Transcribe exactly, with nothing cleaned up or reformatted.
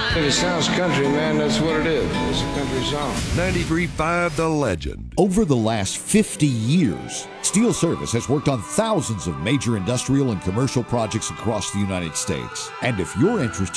If it sounds country, man, that's what it is. It's a country song. ninety-three point five The Legend. Over the last fifty years, Steel Service has worked on thousands of major industrial and commercial projects across the United States. And if you're interested